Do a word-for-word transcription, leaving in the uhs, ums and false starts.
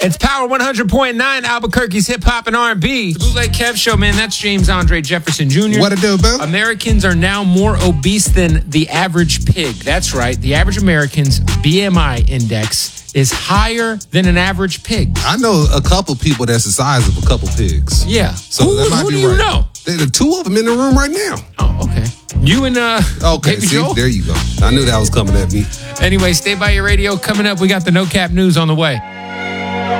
It's Power one hundred point nine, Albuquerque's hip hop and R and B. The Bootleg Kev Show, man. That's James Andre Jefferson Junior What it do, Bill? Americans are now more obese than the average pig. That's right. The average American's B M I index is higher than an average pig. I know a couple people that's the size of a couple pigs. Yeah. So who that might who be do you right. know? There are two of them in the room right now. Oh, okay. You and uh, Okay, Baby see, Joel? there you go. I knew that was coming at me. Anyway, stay by your radio. Coming up, we got the No Cap News on the way.